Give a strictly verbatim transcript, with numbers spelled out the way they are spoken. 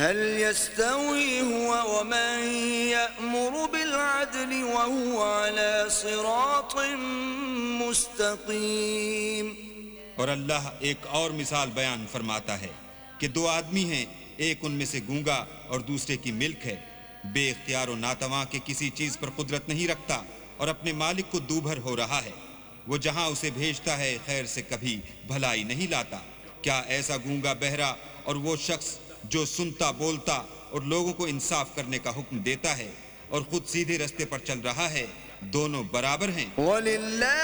हल यस्तवी हुवा व मन यअमुरु बिल अदलि व हुवा अला सिरातिन मुस्तकीम। और अल्लाह एक और मिसाल बयान फरमाता है कि दो आदमी हैं, एक उनमें से गूंगा और दूसरे की मिल्क है, बेख्तियार और नातवा के किसी चीज पर कुदरत नहीं रखता और अपने मालिक को दूभर हो रहा है। वो जहां उसे भेजता है खैर से कभी भलाई नहीं लाता। क्या ऐसा गूंगा बहरा और वो शख्स जो सुनता बोलता और लोगों को इंसाफ करने का हुक्म देता है और खुद सीधे रास्ते पर चल रहा है, दोनों बराबर हैं।